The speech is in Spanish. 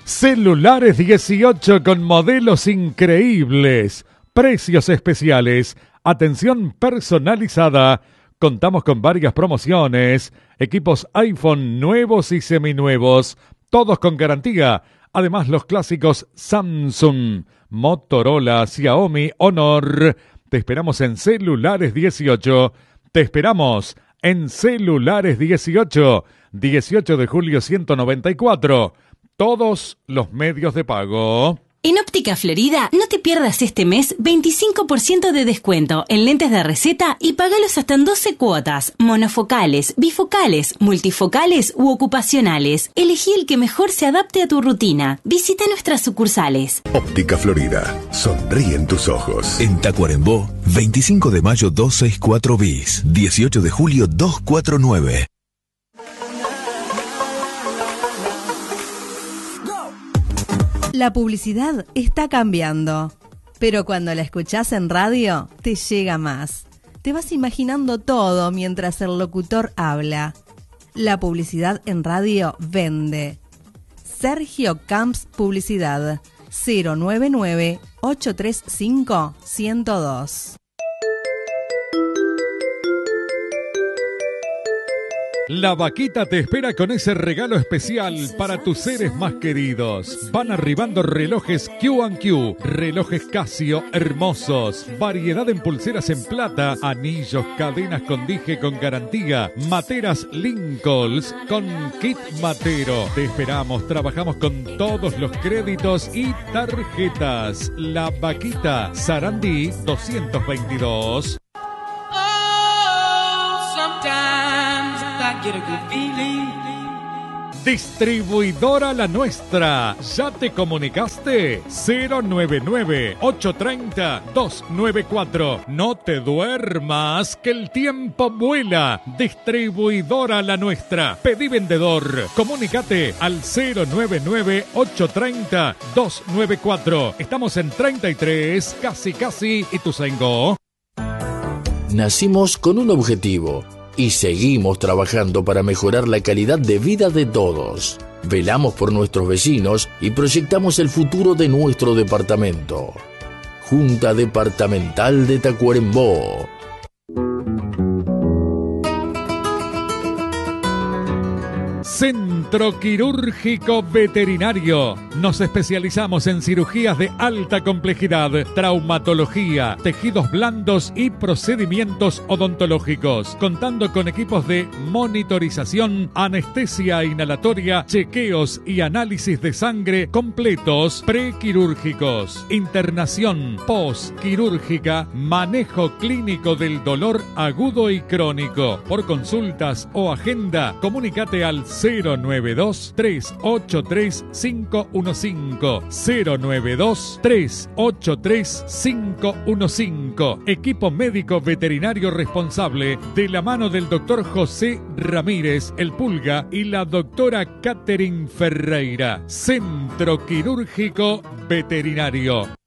Celulares 18 con modelos increíbles, precios especiales, atención personalizada. Contamos con varias promociones, equipos iPhone nuevos y seminuevos, todos con garantía. Además, los clásicos Samsung, Motorola, Xiaomi, Honor. Te esperamos en Celulares 18. Te esperamos en Celulares 18. 18 de julio 194. Todos los medios de pago. En Óptica Florida, no te pierdas este mes 25% de descuento en lentes de receta y págalos hasta en 12 cuotas, monofocales, bifocales, multifocales u ocupacionales. Elegí el que mejor se adapte a tu rutina. Visita nuestras sucursales. Óptica Florida, sonríen tus ojos. En Tacuarembó, 25 de mayo 264 bis, 18 de julio 249. La publicidad está cambiando, pero cuando la escuchás en radio, te llega más. Te vas imaginando todo mientras el locutor habla. La publicidad en radio vende. Sergio Camps Publicidad, 099-835-102. La Vaquita te espera con ese regalo especial para tus seres más queridos. Van arribando relojes Q&Q, relojes Casio hermosos, variedad en pulseras en plata, anillos, cadenas con dije con garantía, materas Lincolns con kit matero. Te esperamos, trabajamos con todos los créditos y tarjetas. La Vaquita, Sarandí 222. Distribuidora La Nuestra. ¿Ya te comunicaste? 099-830-294. No te duermas, que el tiempo vuela. Distribuidora La Nuestra. Pedí vendedor. Comunícate al 099-830-294. Estamos en 33, casi, Ituzaingó. Nacimos con un objetivo y seguimos trabajando para mejorar la calidad de vida de todos. Velamos por nuestros vecinos y proyectamos el futuro de nuestro departamento. Junta Departamental de Tacuarembó. Centro Quirúrgico Veterinario. Nos especializamos en cirugías de alta complejidad, traumatología, tejidos blandos y procedimientos odontológicos, contando con equipos de monitorización, anestesia inhalatoria, chequeos y análisis de sangre completos prequirúrgicos, internación postquirúrgica, manejo clínico del dolor agudo y crónico. Por consultas o agenda, comunícate al 092-383-515. 092-383-515. Equipo médico veterinario responsable de la mano del doctor José Ramírez, el Pulga, y la doctora Catherine Ferreira. Centro Quirúrgico Veterinario.